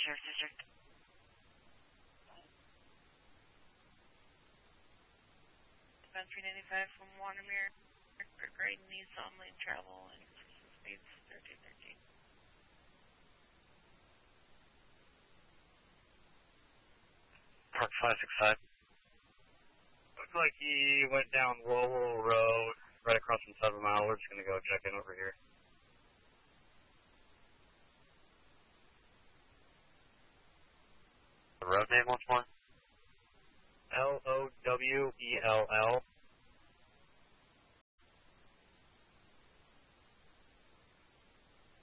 Service District. Band 395 from Wandermere, grade Nissan lane travel and consistent speeds 1313. Park 565. Looks like he went down Lowell Road, right across from 7 Mile. We're just going to go check in over here. The road name once more? Lowell.